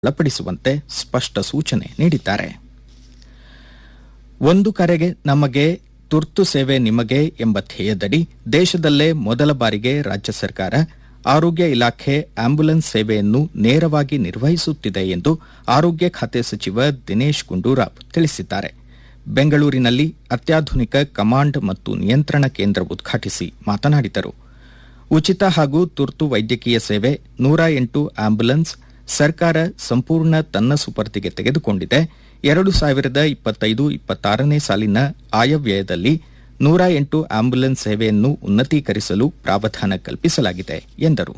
ಒಳಪಡಿಸುವಂತೆ ಸ್ಪಷ್ಟ ಸೂಚನೆ ನೀಡಿದ್ದಾರೆ. ಒಂದು ಕರೆಗೆ ನಮಗೆ ತುರ್ತು ಸೇವೆ ನಿಮಗೆ ಎಂಬ ಧ್ಯೇಯದಡಿ ದೇಶದಲ್ಲೇ ಮೊದಲ ಬಾರಿಗೆ ರಾಜ್ಯ ಸರ್ಕಾರ ಆರೋಗ್ಯ ಇಲಾಖೆ ಆಂಬ್ಯುಲೆನ್ಸ್ ಸೇವೆಯನ್ನು ನೇರವಾಗಿ ನಿರ್ವಹಿಸುತ್ತಿದೆ ಎಂದು ಆರೋಗ್ಯ ಖಾತೆ ಸಚಿವ ದಿನೇಶ್ ಗುಂಡೂರಾವ್ ತಿಳಿಸಿದ್ದಾರೆ. ಬೆಂಗಳೂರಿನಲ್ಲಿ ಅತ್ಯಾಧುನಿಕ ಕಮಾಂಡ್ ಮತ್ತು ನಿಯಂತ್ರಣ ಕೇಂದ್ರ ಉದ್ಘಾಟಿಸಿ ಮಾತನಾಡಿದರು. ಉಚಿತ ಹಾಗೂ ತುರ್ತು ವೈದ್ಯಕೀಯ ಸೇವೆ 108 ಆಂಬ್ಯುಲೆನ್ಸ್ ಸರ್ಕಾರ ಸಂಪೂರ್ಣ ತನ್ನ ಸುಪರ್ದಿಗೆ ತೆಗೆದುಕೊಂಡಿದೆ. 2025-26ನೇ ಸಾಲಿನ ಆಯವ್ಯಯದಲ್ಲಿ 108 ಆಂಬ್ಯುಲೆನ್ಸ್ ಸೇವೆಯನ್ನು ಉನ್ನತೀಕರಿಸಲು ಪ್ರಾವಧಾನ ಕಲ್ಪಿಸಲಾಗಿದೆ ಎಂದರು.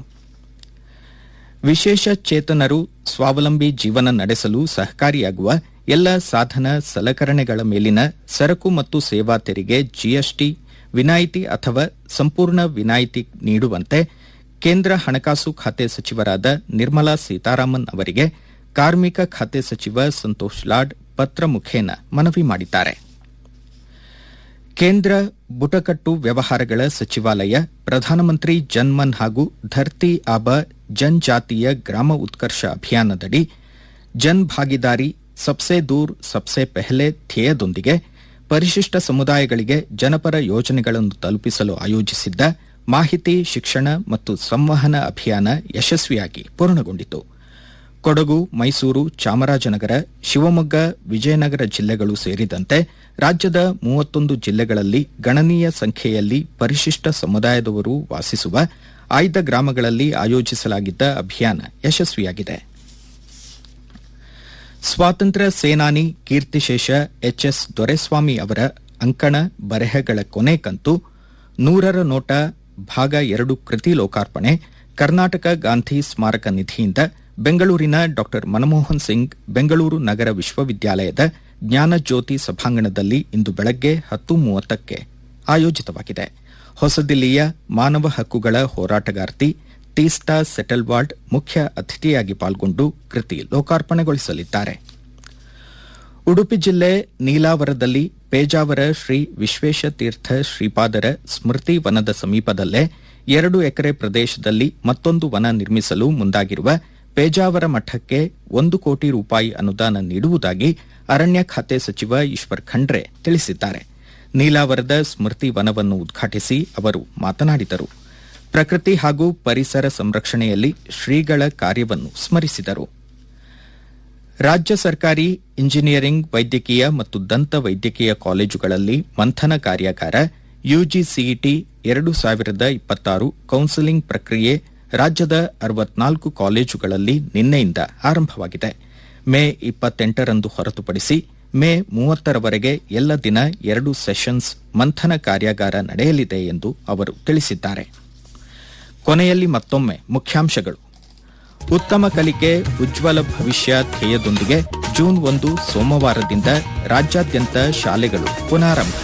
ವಿಶೇಷ ಚೇತನರು ಸ್ವಾವಲಂಬಿ ಜೀವನ ನಡೆಸಲು ಸಹಕಾರಿಯಾಗುವ ಎಲ್ಲ ಸಾಧನ ಸಲಕರಣೆಗಳ ಮೇಲಿನ ಸರಕು ಮತ್ತು ಸೇವಾ ತೆರಿಗೆ ಜಿಎಸ್ಟಿ ವಿನಾಯಿತಿ ಅಥವಾ ಸಂಪೂರ್ಣ ವಿನಾಯಿತಿ ನೀಡುವಂತೆ ಕೇಂದ್ರ ಹಣಕಾಸು ಖಾತೆ ಸಚಿವರಾದ ನಿರ್ಮಲಾ ಸೀತಾರಾಮನ್ ಅವರಿಗೆ ಕಾರ್ಮಿಕ ಖಾತೆ ಸಚಿವ ಸಂತೋಷ್ ಲಾಡ್ ಪತ್ರ ಮುಖೇನ ಮನವಿ ಮಾಡಿದ್ದಾರೆ. ಕೇಂದ್ರ ಬುಡಕಟ್ಟು ವ್ಯವಹಾರಗಳ ಸಚಿವಾಲಯ ಪ್ರಧಾನಮಂತ್ರಿ ಜನ್ಮನ್ ಹಾಗೂ ಧರ್ತಿ ಆಬ ಜನಜಾತೀಯ ಗ್ರಾಮ ಉತ್ಕರ್ಷ ಅಭಿಯಾನದಡಿ ಜನ್ ಭಾಗಿದಾರಿ ಸಬ್ಸೆ ದೂರ್ ಸಬ್ಸೆ ಪೆಹಲೆ ಧ್ಯೇಯದೊಂದಿಗೆ ಪರಿಶಿಷ್ಟ ಸಮುದಾಯಗಳಿಗೆ ಜನಪರ ಯೋಜನೆಗಳನ್ನು ತಲುಪಿಸಲು ಆಯೋಜಿಸಿದ್ದ ಮಾಹಿತಿ ಶಿಕ್ಷಣ ಮತ್ತು ಸಂವಹನ ಅಭಿಯಾನ ಯಶಸ್ವಿಯಾಗಿ ಪೂರ್ಣಗೊಂಡಿತು. ಕೊಡಗು, ಮೈಸೂರು, ಚಾಮರಾಜನಗರ, ಶಿವಮೊಗ್ಗ, ವಿಜಯನಗರ ಜಿಲ್ಲೆಗಳು ಸೇರಿದಂತೆ ರಾಜ್ಯದ 31 ಜಿಲ್ಲೆಗಳಲ್ಲಿ ಗಣನೀಯ ಸಂಖ್ಯೆಯಲ್ಲಿ ಪರಿಶಿಷ್ಟ ಸಮುದಾಯದವರು ವಾಸಿಸುವ ಆಯ್ದ ಗ್ರಾಮಗಳಲ್ಲಿ ಆಯೋಜಿಸಲಾಗಿದ್ದ ಅಭಿಯಾನ ಯಶಸ್ವಿಯಾಗಿದೆ. ಸ್ವಾತಂತ್ರ್ಯ ಸೇನಾನಿ ಕೀರ್ತಿಶೇಷ ಎಚ್ಎಸ್ ದೊರೆಸ್ವಾಮಿ ಅವರ ಅಂಕಣ ಬರೆಹಗಳ ಕೊನೆ ಕಂತು 100ರ ನೋಟ ಭಾಗ 2 ಕೃತಿ ಲೋಕಾರ್ಪಣೆ ಕರ್ನಾಟಕ ಗಾಂಧಿ ಸ್ಮಾರಕ ನಿಧಿಯಿಂದ ಬೆಂಗಳೂರಿನ ಡಾ ಮನಮೋಹನ್ ಸಿಂಗ್ ಬೆಂಗಳೂರು ನಗರ ವಿಶ್ವವಿದ್ಯಾಲಯದ ಜ್ಞಾನಜ್ಯೋತಿ ಸಭಾಂಗಣದಲ್ಲಿ ಇಂದು ಬೆಳಗ್ಗೆ 10:30ಕ್ಕೆ ಆಯೋಜಿತವಾಗಿದೆ. ಹೊಸದಿಲ್ಲಿಯ ಮಾನವ ಹಕ್ಕುಗಳ ಹೋರಾಟಗಾರ್ತಿ ತೀಸ್ತಾ ಸೆಟಲ್ವಾಲ್ಡ್ ಮುಖ್ಯ ಅತಿಥಿಯಾಗಿ ಪಾಲ್ಗೊಂಡು ಕೃತಿ ಲೋಕಾರ್ಪಣೆಗೊಳಿಸಲಿದ್ದಾರೆ. ಉಡುಪಿ ಜಿಲ್ಲೆ ನೀಲಾವರದಲ್ಲಿ ಪೇಜಾವರ ಶ್ರೀ ವಿಶ್ವೇಶತೀರ್ಥ ಶ್ರೀಪಾದರ ಸ್ಮೃತಿ ವನದ ಸಮೀಪದಲ್ಲೇ 2 ಎಕರೆ ಪ್ರದೇಶದಲ್ಲಿ ಮತ್ತೊಂದು ವನ ನಿರ್ಮಿಸಲು ಮುಂದಾಗಿರುವ ಪೇಜಾವರ ಮಠಕ್ಕೆ 1 ಕೋಟಿ ರೂಪಾಯಿ ಅನುದಾನ ನೀಡುವುದಾಗಿ ಅರಣ್ಯ ಖಾತೆ ಸಚಿವ ಈಶ್ವರ್ ಖಂಡ್ರೆ ತಿಳಿಸಿದ್ದಾರೆ. ನೀಲಾವರದ ಸ್ಮೃತಿ ವನವನ್ನು ಉದ್ಘಾಟಿಸಿ ಅವರು ಮಾತನಾಡಿದರು. ಪ್ರಕೃತಿ ಹಾಗೂ ಪರಿಸರ ಸಂರಕ್ಷಣೆಯಲ್ಲಿ ಶ್ರೀಗಳ ಕಾರ್ಯವನ್ನು ಸ್ಮರಿಸಿದರು. ರಾಜ್ಯ ಸರ್ಕಾರಿ ಇಂಜಿನಿಯರಿಂಗ್ ವೈದ್ಯಕೀಯ ಮತ್ತು ದಂತ ವೈದ್ಯಕೀಯ ಕಾಲೇಜುಗಳಲ್ಲಿ ಮಂಥನ ಕಾರ್ಯಾಗಾರ ಯುಜಿಸಿಇಟಿ 2026 ಕೌನ್ಸೆಲಿಂಗ್ ಪ್ರಕ್ರಿಯೆ ರಾಜ್ಯದ 64 ಕಾಲೇಜುಗಳಲ್ಲಿ ನಿನ್ನೆಯಿಂದ ಆರಂಭವಾಗಿದೆ. ಮೇ 28ರಂದು ಹೊರತುಪಡಿಸಿ ಮೇ 30ರವರೆಗೆ ಎಲ್ಲ ದಿನ 2 ಸೆಷನ್ಸ್ ಮಂಥನ ಕಾರ್ಯಾಗಾರ ನಡೆಯಲಿದೆ ಎಂದು ಅವರು ತಿಳಿಸಿದ್ದಾರೆ. ಕೊನೆಯಲ್ಲಿ ಮತ್ತೊಮ್ಮೆ ಮುಖ್ಯಾಂಶಗಳು. ಉತ್ತಮ ಕಲಿಕೆ ಉಜ್ವಲ ಭವಿಷ್ಯ ಧ್ಯೇಯದೊಂದಿಗೆ ಜೂನ್ 1 ಸೋಮವಾರದಿಂದ ರಾಜ್ಯಾದ್ಯಂತ ಶಾಲೆಗಳು ಪುನಾರಂಭ.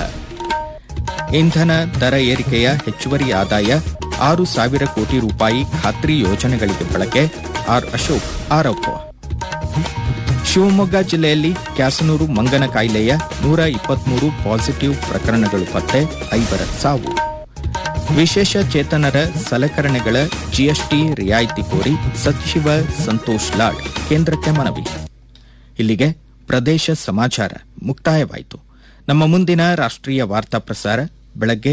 ಇಂಧನ ದರ ಏರಿಕೆಯ ಹೆಚ್ಚುವರಿ ಆದಾಯ 6,000 ಕೋಟಿ ರೂಪಾಯಿ ಖಾತ್ರಿ ಯೋಜನೆಗಳಿಗೆ ಬಳಕೆ ಆರ್ ಅಶೋಕ್ ಆರೋಪ. ಶಿವಮೊಗ್ಗ ಜಿಲ್ಲೆಯಲ್ಲಿ ಕ್ಯಾಸನೂರು ಮಂಗನ ಕಾಯಿಲೆಯ 123 ಪಾಸಿಟಿವ್ ಪ್ರಕರಣಗಳು ಪತ್ತೆ, 5ರ ಸಾವು. ವಿಶೇಷ ಚೇತನರ ಸಲಕರಣೆಗಳ ಜಿಎಸ್ಟಿ ರಿಯಾಯಿತಿ ಕೋರಿ ಸಚಿವ ಸಂತೋಷ್ ಲಾಡ್ ಕೇಂದ್ರಕ್ಕೆ ಮನವಿ. ಇಲ್ಲಿಗೆ ಪ್ರದೇಶ ಸಮಾಚಾರ ಮುಕ್ತಾಯವಾಯಿತು. ನಮ್ಮ ಮುಂದಿನ ರಾಷ್ಟ್ರೀಯ ವಾರ್ತಾ ಪ್ರಸಾರ ಬೆಳಗ್ಗೆ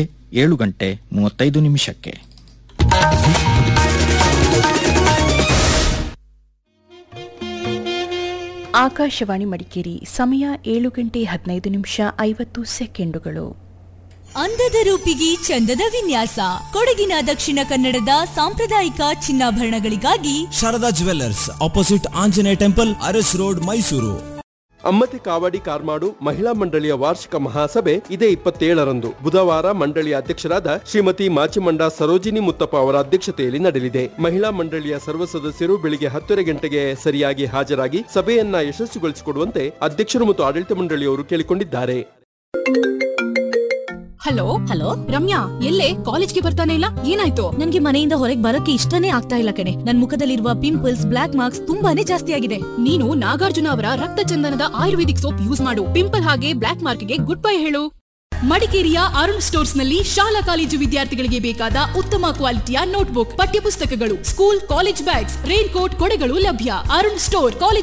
7:35. ಆಕಾಶವಾಣಿ ಮಡಿಕೇರಿ. ಸಮಯ 7:15 ಅಂದದ ರೂಪಿಗೆ ಚಂದದ ವಿನ್ಯಾಸ. ಕೊಡಗಿನ ದಕ್ಷಿಣ ಕನ್ನಡದ ಸಾಂಪ್ರದಾಯಿಕ ಚಿನ್ನಾಭರಣಗಳಿಗಾಗಿ Sharada jewellers, opposite Anjaneya temple, Aras road, Mysuru. Ammathi kavadi Karmadu ಮಹಿಳಾ ಮಂಡಳಿಯ ವಾರ್ಷಿಕ ಮಹಾಸಭೆ ಇದೇ 27ರಂದು ಬುಧವಾರ ಮಂಡಳಿಯ ಅಧ್ಯಕ್ಷರಾದ ಶ್ರೀಮತಿ ಮಾಚಿಮಂಡ ಸರೋಜಿನಿ ಮುತ್ತಪ್ಪ ಅವರ ಅಧ್ಯಕ್ಷತೆಯಲ್ಲಿ ನಡೆಯಲಿದೆ. ಮಹಿಳಾ ಮಂಡಳಿಯ ಸರ್ವ ಸದಸ್ಯರು ಬೆಳಿಗ್ಗೆ 10 ಗಂಟೆಗೆ ಸರಿಯಾಗಿ ಹಾಜರಾಗಿ ಸಭೆಯನ್ನ ಯಶಸ್ವಿಗೊಳಿಸಿಕೊಡುವಂತೆ ಅಧ್ಯಕ್ಷರು ಮತ್ತು ಆಡಳಿತ ಮಂಡಳಿಯವರು ಕೇಳಿಕೊಂಡಿದ್ದಾರೆ. ಹಲೋ ರಮ್ಯಾ, ಎಲ್ಲೇ? ಕಾಲೇಜ್ಗೆ ಬರ್ತಾನೆ ಇಲ್ಲ, ಏನಾಯ್ತು? ನನ್ಗೆ ಮನೆಯಿಂದ ಹೊರಗೆ ಬರೋಕೆ ಇಷ್ಟನೇ ಆಗ್ತಾ ಇಲ್ಲ ಕಣೆ. ನನ್ ಮುಖದಲ್ಲಿರುವ ಪಿಂಪಲ್ಸ್, ಬ್ಲಾಕ್ ಮಾರ್ಕ್ಸ್ ತುಂಬಾನೇ ಜಾಸ್ತಿ ಆಗಿದೆ. ನೀನು ನಾಗಾರ್ಜುನ ಅವರ ರಕ್ತ ಚಂದನದ ಆಯುರ್ವೇದಿಕ್ ಸೋಪ್ ಯೂಸ್ ಮಾಡು. ಪಿಂಪಲ್ ಹಾಗೆ ಬ್ಲಾಕ್ ಮಾರ್ಕ್ಗೆ ಗುಡ್ ಬೈ ಹೇಳು. ಮಡಿಕೇರಿಯ ಅರುಣ್ ಸ್ಟೋರ್ಸ್ ನಲ್ಲಿ ಶಾಲಾ ಕಾಲೇಜು ವಿದ್ಯಾರ್ಥಿಗಳಿಗೆ ಬೇಕಾದ ಉತ್ತಮ ಕ್ವಾಲಿಟಿಯ ನೋಟ್ಬುಕ್, ಪಠ್ಯಪುಸ್ತಕಗಳು, school college bags, rain coat, ಕೊಡೆಗಳು ಲಭ್ಯ. Arun store, college